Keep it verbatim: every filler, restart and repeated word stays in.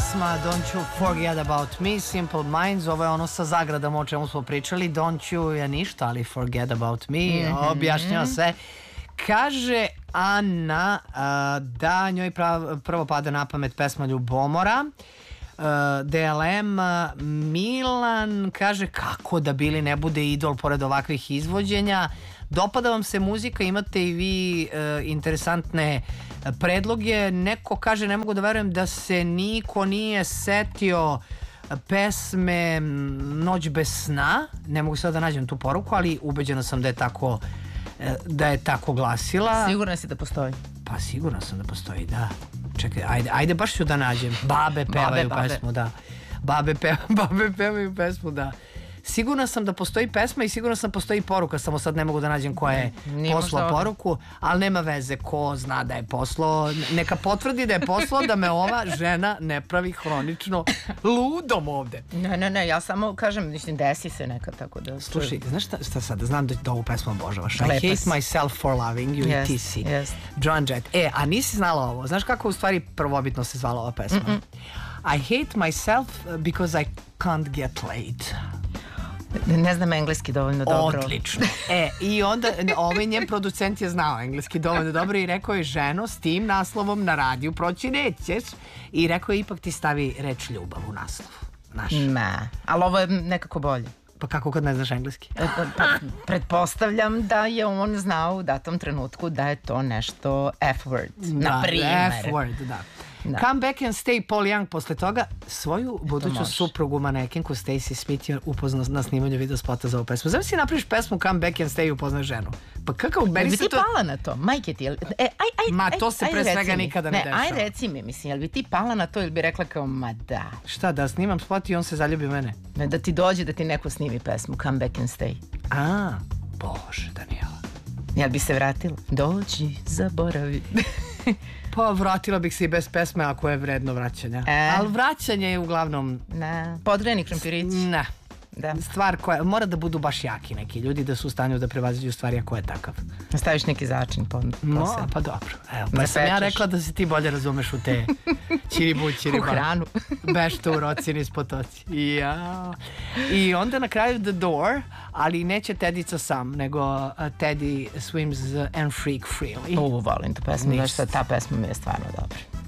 pesma Don't You Forget About Me, Simple Minds. Ovo je ono sa zagradama o čemu smo pričali. Don't you je ništa, ali Forget About Me. Mm-hmm. Objašnjava sve. Kaže Ana uh, da njoj prav, prvo pada na pamet pesma Ljubomora. Uh, D L M Milan kaže kako da Bili ne bude idol pored ovakvih izvođenja. Dopada vam se muzika, imate i vi uh, interesantne predloge. Neko kaže, ne mogu da verujem da se niko nije setio pesme Noć bez sna. Ne mogu sad da nađem tu poruku, ali ubeđena sam da je tako da je tako glasila. Sigurna si da postoji? Pa sigurna sam da postoji, da. Čekaj, ajde, ajde baš ću da nađem. Babe pevaju babe, pesmu, da. Babe, pe, babe pevaju pesmu, da. Sigurna sam da postoji pesma i sigurna sam postoji poruka, samo sad ne mogu da nađem koja je poslao poruku, ali nema veze, ko zna da je poslao, neka potvrdi da je poslao, da me ova žena ne pravi hronično ludom ovde. Ne, ne, ne, ja samo kažem, mislim, desi se neka tako da... Slušaj, znaš šta, šta sad, znam da, da ovu pesmu obožavaš. I hate myself for loving you, yes, i ti si. Yes. Joan Jett. E, a nisi znala ovo, znaš kako u stvari prvobitno se zvala ova pesma? Mm-mm. I hate myself because I can't get laid. Ne znam engleski dovoljno dobro. Odlično. E, i onda ovaj njen producent je znao engleski dovoljno dobro i rekao je, ženo, s tim naslovom na radiju proći nećeš. I rekao je, ipak ti stavi reč ljubav u naslov. Znaš? Ne, ali ovo je nekako bolje. Pa kako kad ne znaš engleski? E, pa, pa, pretpostavljam da je on znao u datom trenutku da je to nešto F-word, da, na primjer. F-word, da. Da. Come Back and Stay, Paul Young posle toga svoju buduću suprugu manekenku Stacey Smith je upoznao na snimanju video spota za ovu pesmu. Znam si napraviš pesmu Come Back and Stay i upoznaš ženu. Pa kakav, meni bi se ti to... pala na to? Majke ti, jel... E, aj, aj, ma to se aj, pre aj, svega nikada ne, ne dešava. Aj reci mi, mislim, jel bi ti pala na to ili bi rekla kao, ma da. Šta, da snimam spot i on se zaljubi u mene? Ne, da ti dođe da ti neko snimi pesmu Come Back and Stay. A, bože, Daniela. Jel bi se vratila? Dođi, zaboravi. Pa vratila bih se i bez pesme ako je vredno vraćanja. E. Ali vraćanje je uglavnom... Ne. Podreni krompirići. Ne. Da. Stvar koja... Mora da budu baš jaki neki ljudi da su u stanju da prevaziđu stvari ako je takav. Staviš neki začin po, no, pa dobro. Evo, pa sam ja rekla da se ti bolje razumeš u te čiribu, čiriba. U hranu. Bešto u roci niz potoci. Ja. I onda na kraju The Door, ali neće Tedica sam, nego uh, Teddy swims and freak freely. U, volim tu pesmu. Znaš šta, ta pesma mi je stvarno dobra.